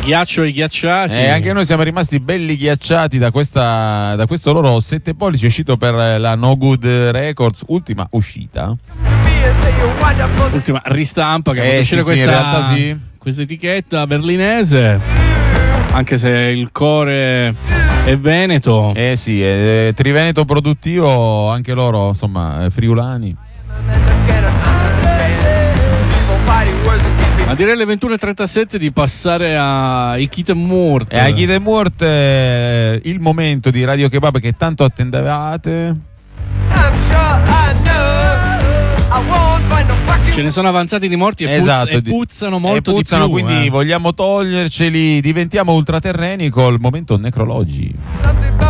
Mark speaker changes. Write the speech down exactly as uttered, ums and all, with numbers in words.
Speaker 1: Ghiaccio e ghiacciati.
Speaker 2: E anche noi siamo rimasti belli ghiacciati da, questa, da questo loro sette pollici uscito per la No Good Records, ultima uscita.
Speaker 1: Ultima ristampa che ha
Speaker 2: eh,
Speaker 1: fatto uscire
Speaker 2: sì,
Speaker 1: questa,
Speaker 2: sì, in realtà sì.
Speaker 1: questa etichetta berlinese, anche se il core è veneto.
Speaker 2: Eh sì, eh, Triveneto produttivo, anche loro, insomma, friulani.
Speaker 1: Ma direi alle ventuno e trentasette di passare a Ikit e Murt.
Speaker 2: E a Ikit e Murt, eh, il momento di Radio Kebab che tanto attendevate.
Speaker 1: Ce ne sono avanzati di morti e,
Speaker 2: esatto,
Speaker 1: puzz- e puzzano molto
Speaker 2: e puzzano,
Speaker 1: di più.
Speaker 2: Quindi
Speaker 1: eh.
Speaker 2: vogliamo toglierceli, diventiamo ultraterreni col momento necrologi.